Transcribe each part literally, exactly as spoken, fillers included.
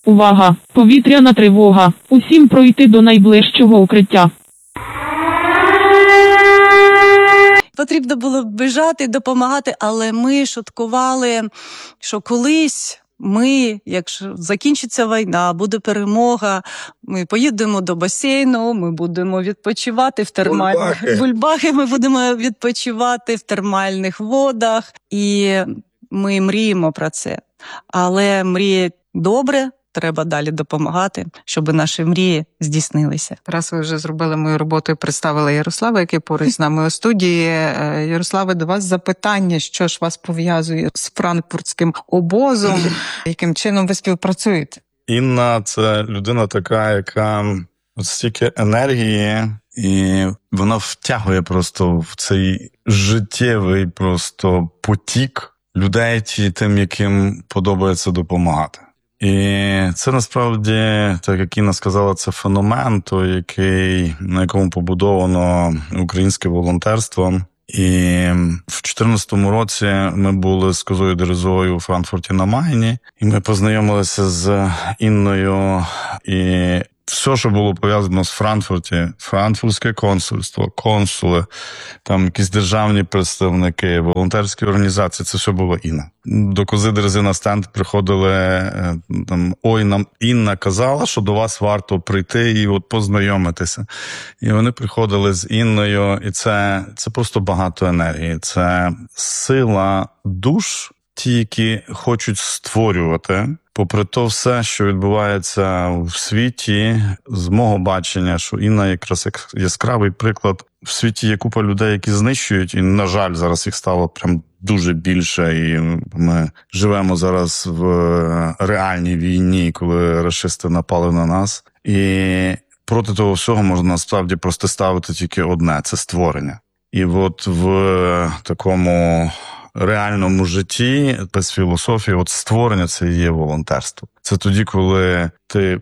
Увага! Повітряна тривога! Усім пройти до найближчого укриття. Потрібно було біжати, допомагати, але ми шуткували, що колись ми, якщо закінчиться війна, буде перемога, ми поїдемо до басейну, ми будемо відпочивати в термальних Бульбахи. Бульбахи, ми будемо відпочивати в термальних водах, і ми мріємо про це. Але мріє добре, треба далі допомагати, щоб наші мрії здійснилися. Раз ви вже зробили мою роботу і представили Ярослава, який поруч з нами у студії. Ярославе, до вас запитання, що ж вас пов'язує з франкфуртським обозом, яким чином ви співпрацюєте? Інна – це людина така, яка от стільки енергії, і вона втягує просто в цей життєвий просто потік людей, тим, яким подобається допомагати. І це насправді, так як Інна сказала, це феномен, той, який, на якому побудовано українське волонтерство. І в чотирнадцятому році ми були з Козою Дерезою у Франкфурті на Майні, і ми познайомилися з Інною, і все, що було пов'язано з Франкфурті, франкфуртське консульство, консули, там якісь державні представники, волонтерські організації, це все було Інна. До Кози Дерези на стенд приходили, там, ой, нам Інна казала, що до вас варто прийти і от познайомитися. І вони приходили з Інною, і це, це просто багато енергії, це сила душ, ті, які хочуть створювати. Попри то все, що відбувається в світі, з мого бачення, що Інна якраз як яскравий приклад, в світі є купа людей, які знищують, і, на жаль, зараз їх стало прям дуже більше, і ми живемо зараз в реальній війні, коли рашисти напали на нас. І проти того всього можна насправді просто ставити тільки одне – це створення. І от в такому реальному житті, без філософії, от створення – це і є волонтерство. Це тоді, коли ти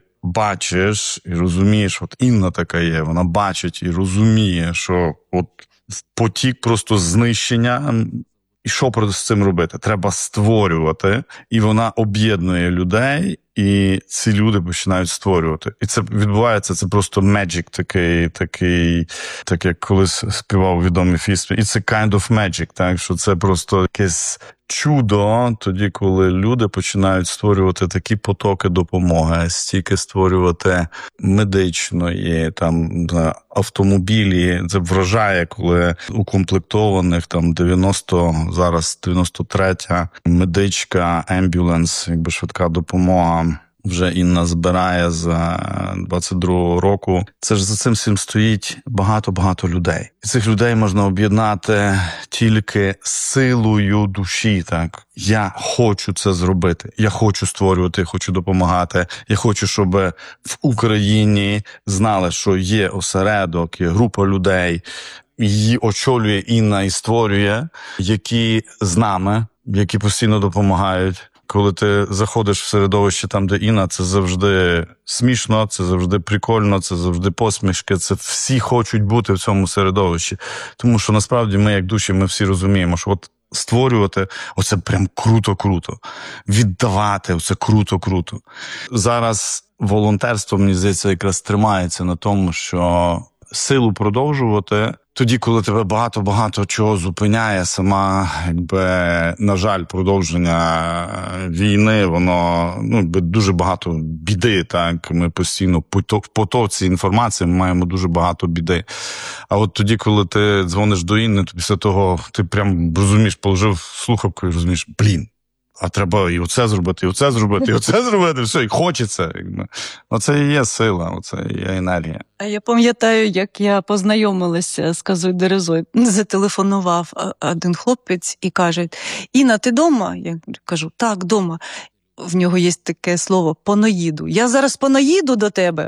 бачиш і розумієш, от Інна така є, вона бачить і розуміє, що от потік просто знищення, і що з цим робити? Треба створювати, і вона об'єднує людей, і ці люди починають створювати. І це відбувається, це просто magic такий, такий, так як колись співав відомий фіст. It's a kind of magic, так, що це просто якесь чудо тоді, коли люди починають створювати такі потоки допомоги, стільки створювати медичної, там, автомобілі. Це вражає, коли укомплектованих там дев'яносто, зараз дев'яносто третя медичка, ембюленс, якби швидка допомога, вже Інна збирає за двадцять другого року. Це ж за цим всім стоїть багато-багато людей. І цих людей можна об'єднати тільки силою душі, так. Я хочу це зробити, я хочу створювати, хочу допомагати. Я хочу, щоб в Україні знали, що є осередок, є група людей, її очолює Інна і створює, які з нами, які постійно допомагають. Коли ти заходиш в середовище там, де Інна, це завжди смішно, це завжди прикольно, це завжди посмішки, це всі хочуть бути в цьому середовищі. Тому що насправді ми, як душі, ми всі розуміємо, що от створювати, оце прям круто-круто. Віддавати, оце круто-круто. Зараз волонтерство, мені здається, якраз тримається на тому, що силу продовжувати тоді, коли тебе багато-багато чого зупиняє, сама, якби, на жаль, продовження війни, воно, ну, якби, дуже багато біди, так, ми постійно в потоці інформації ми маємо дуже багато біди. А от тоді, коли ти дзвониш до Інни, то після того ти прям розумієш, положив слухавку і розумієш, блін, а треба і оце зробити, і оце зробити, і оце зробити, все, і хочеться. Оце і є сила, оце і є енергія. А я пам'ятаю, як я познайомилася з Козою Дерезою. Зателефонував один хлопець і каже: Інна, ти дома? Я кажу: так, дома. В нього є таке слово «понаїду». Я зараз понаїду до тебе.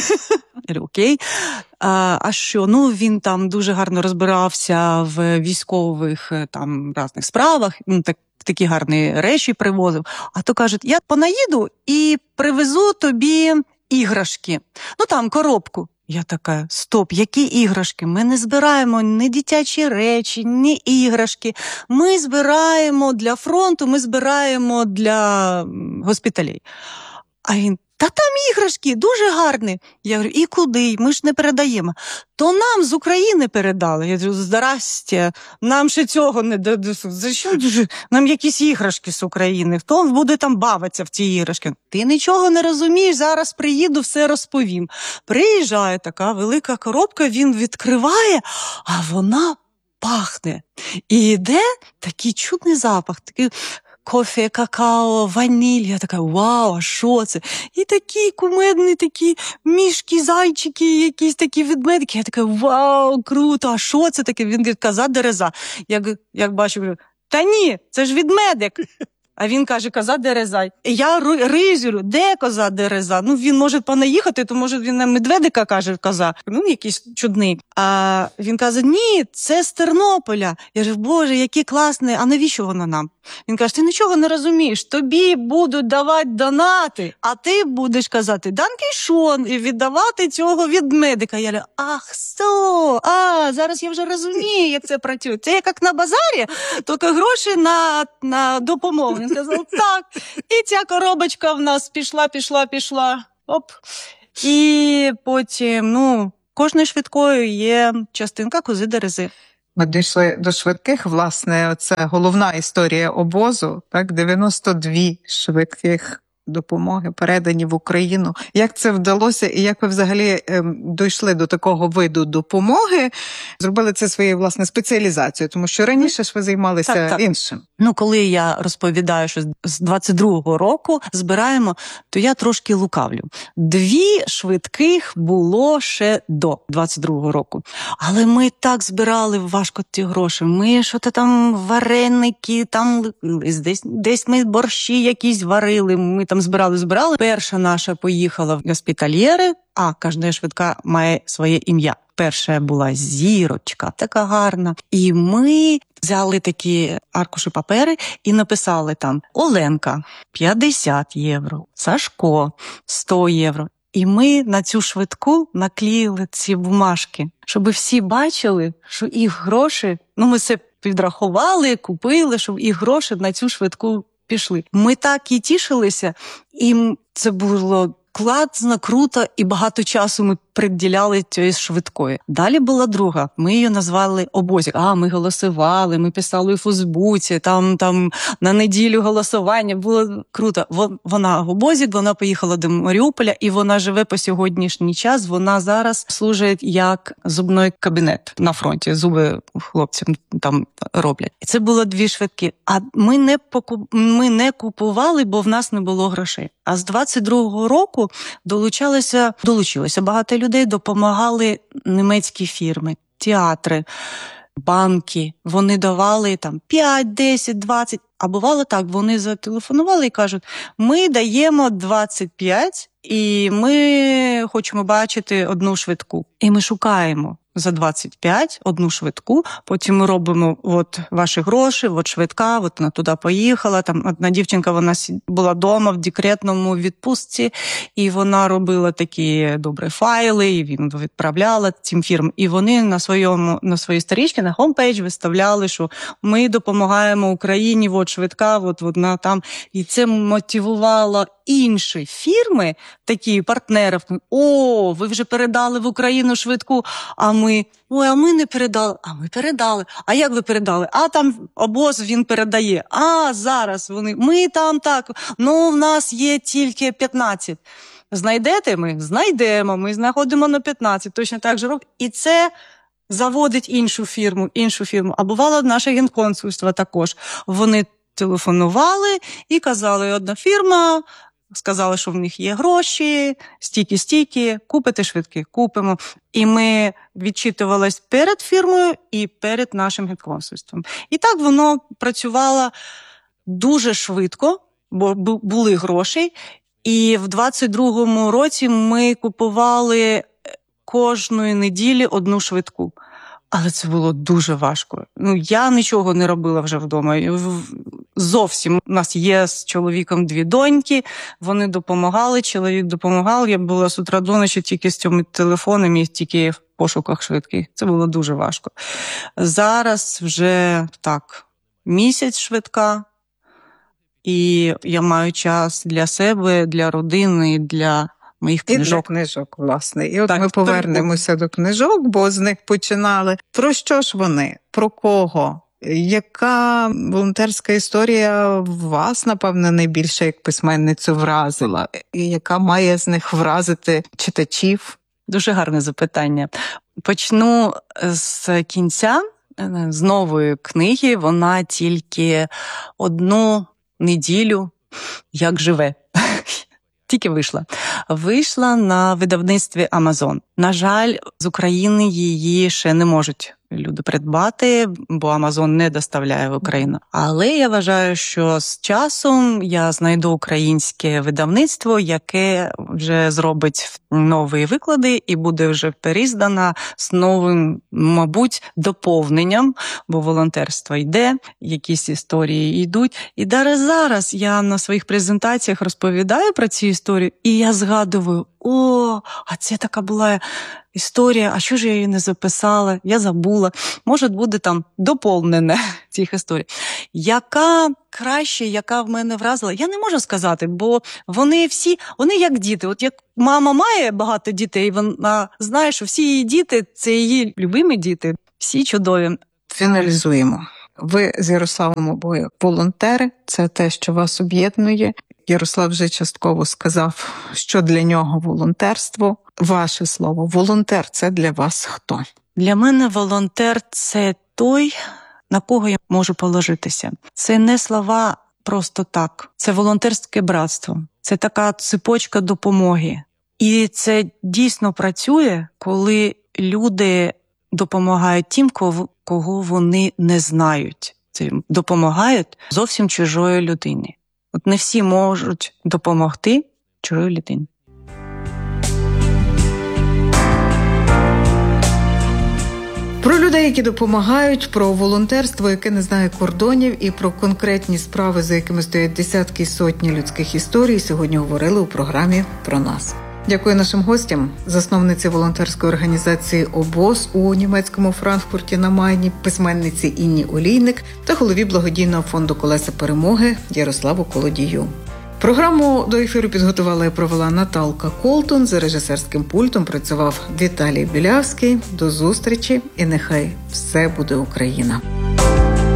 Я говорю, окей. А, а що? Ну, він там дуже гарно розбирався в військових там різних справах, ну, так, такі гарні речі привозив. А то кажуть, я понаїду і привезу тобі іграшки. Ну, там, коробку. Я така, стоп, які іграшки? Ми не збираємо ні дитячі речі, ні іграшки. Ми збираємо для фронту, ми збираємо для госпіталей. А він, та там іграшки, дуже гарні. Я говорю, і куди? Ми ж не передаємо. То нам з України передали. Я кажу, здрасте, нам ще цього не дадуть. За що дуже? Нам якісь іграшки з України. Хто буде там бавитися в ці іграшки? Ти нічого не розумієш, зараз приїду, все розповім. Приїжджає така велика коробка, він відкриває, а вона пахне. І йде такий чудний запах, такий кофе, какао, ваніль. Я така, вау, а що це? І такі кумедні, такі мішки, зайчики, якісь такі ведмедики. Я така, вау, круто, а що це таке? Він говорить, коза дереза. Я як бачу, кажу, та ні, це ж ведмедик. А він каже, коза дереза. І я ризю, де коза дереза? Ну, він може понаїхати, то може він на медведика каже коза. Ну, якийсь чудний. А він каже, ні, це з Тернополя. Я кажу, боже, який класний, а навіщо воно нам? Він каже, ти нічого не розумієш, тобі будуть давати донати, а ти будеш казати данкішон і віддавати цього ведмедика. Я кажу, ах, сто, а, зараз я вже розумію, як це працює. Це як на базарі, тільки гроші на, на допомогу. Він сказав, так. І ця коробочка в нас пішла, пішла, пішла. Оп. І потім, ну, кожною швидкою є частинка кози дерези. Ми дійшли до швидких, власне, це головна історія обозу, так, дев'яносто дві швидких допомоги передані в Україну. Як це вдалося і як ви взагалі ем, дійшли до такого виду допомоги? Зробили це своєю, власне, спеціалізацією, тому що раніше ж ви займалися так, так. іншим. Ну, коли я розповідаю, що з двадцять другого року збираємо, то я трошки лукавлю. Дві швидких було ще до двадцять другого року. Але ми так збирали важко ті гроші. Ми що-то там вареники, там десь, десь ми борщі якісь варили, ми там збирали, збирали. Перша наша поїхала в госпітальєри, а кожна швидка має своє ім'я. Перша була Зірочка, така гарна. І ми взяли такі аркуші папери і написали там Оленка п'ятдесят євро, Сашко сто євро. І ми на цю швидку наклеїли ці бумажки, щоб всі бачили, що їх гроші, ну ми все підрахували, купили, щоб їх гроші на цю швидку пішли. Ми так і тішилися, і це було класно, круто, і багато часу ми приділяли цієї швидкої. Далі була друга, ми її назвали обозик. А, ми голосували, ми писали у Фейсбуці, там, там на неділю голосування, було круто. Вона обозик, вона поїхала до Маріуполя, і вона живе по сьогоднішній час, вона зараз служить як зубний кабінет на фронті, зуби хлопцям там роблять. І це було дві швидкі. А ми не, покуп... ми не купували, бо в нас не було грошей. А з двадцять другого року долучалися, долучилося багато людей, допомагали німецькі фірми, театри, банки. Вони давали там п'ять, десять, двадцять. А бувало так, вони зателефонували і кажуть, ми даємо двадцять п'ять і ми хочемо бачити одну швидку. І ми шукаємо за двадцять п'ять одну швидку, потім ми робимо от ваші гроші, от швидка, от вона туди поїхала, там одна дівчинка, вона була вдома в декретному відпустці, і вона робила такі добрі файли, і він відправляла цим фірмам, і вони на своєму, на своїй сторінці, на хомпейдж виставляли, що ми допомагаємо Україні, от швидка, от вона там, і це мотивувало інші фірми, такі партнерів, о, ви вже передали в Україну швидку, а ми, ой, а ми не передали, а ми передали. А як ви передали? А там обоз він передає. А зараз вони, ми там так, ну в нас є тільки п'ятнадцять. Знайдете ми? Знайдемо, ми знаходимо на п'ятнадцять, точно так же робимо. І це заводить іншу фірму, іншу фірму. А бувало наше генконсульство також. Вони телефонували і казали, одна фірма, сказали, що в них є гроші, стільки-стільки, купите швидкі, купимо. І ми відчитувалися перед фірмою і перед нашим генконсульством. І так воно працювало дуже швидко, бо були гроші. І в двадцять другому році ми купували кожної неділі одну швидку. Але це було дуже важко. Ну, я нічого не робила вже вдома. Зовсім. У нас є з чоловіком дві доньки, вони допомагали, чоловік допомагав. Я була з утра до ночі тільки з цим телефоном і тільки в пошуках швидких. Це було дуже важко. Зараз вже так, місяць швидка, І я маю час для себе, для родини, для моїх І книжок. для книжок, власне. І от Так, ми повернемося до книжок, бо з них починали. Про що ж вони? Про кого? Яка волонтерська історія вас, напевно, найбільше як письменницю вразила? І яка має з них вразити читачів? Дуже гарне запитання. Почну з кінця, з нової книги. Вона тільки одну неділю як живе. Тільки вийшла. Вийшла на видавництві Amazon. На жаль, з України її ще не можуть люди придбати, бо Amazon не доставляє в Україну. Але я вважаю, що з часом я знайду українське видавництво, яке вже зробить нові виклади і буде вже переіздана з новим, мабуть, доповненням, бо волонтерство йде, якісь історії йдуть. І навіть зараз я на своїх презентаціях розповідаю про ці історії, і я згадую, о, а це така була історія, а що ж я її не записала, я забула. Може, буде там доповнене цих історій. Яка краще, яка в мене вразила, я не можу сказати, бо вони всі, вони як діти. От як мама має багато дітей, вона знає, що всі її діти – це її любимі діти, всі чудові. Фіналізуємо. Ви з Ярославом обоє волонтери, це те, що вас об'єднує. Ярослав вже частково сказав, що для нього волонтерство. Ваше слово, волонтер – це для вас хто? Для мене волонтер – це той, на кого я можу положитися. Це не слова просто так. Це волонтерське братство. Це така цепочка допомоги. І це дійсно працює, коли люди допомагають тим, кого вони не знають. Це допомагають зовсім чужої людині. От не всі можуть допомогти чужої людині. Про людей, які допомагають, про волонтерство, яке не знає кордонів, і про конкретні справи, за якими стоять десятки і сотні людських історій, сьогодні говорили у програмі «Про нас». Дякую нашим гостям, засновниці волонтерської організації «Обоз» у німецькому Франкфурті на Майні, письменниці Інні Олійник та голові благодійного фонду «Колеса перемоги» Ярославу Колодію. Програму до ефіру підготувала і провела Наталка Колтун, за режисерським пультом працював Віталій Білявський. До зустрічі і нехай все буде Україна!